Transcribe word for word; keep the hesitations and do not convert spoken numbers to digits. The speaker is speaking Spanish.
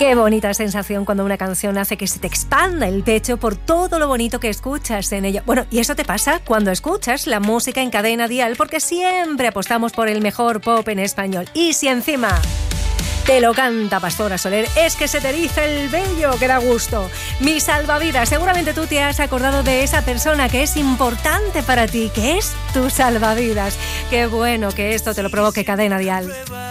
Qué bonita sensación cuando una canción hace que se te expanda el pecho por todo lo bonito que escuchas en ella. Bueno, y eso te pasa cuando escuchas la música en Cadena Dial, porque siempre apostamos por el mejor pop en español. Y si encima te lo canta Pastora Soler, es que se te eriza el vello, que da gusto. Mi salvavidas, seguramente tú te has acordado de esa persona que es importante para ti, que es tu salvavidas. Qué bueno que esto te lo provoque Cadena Dial.